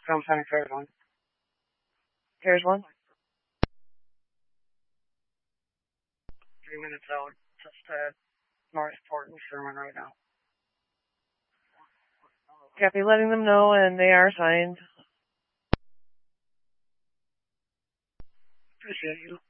I'm sending Fair's one. Here's one. 3 minutes out, just Northport and Sherman right now. Copy, letting them know, and they are signed. Appreciate you.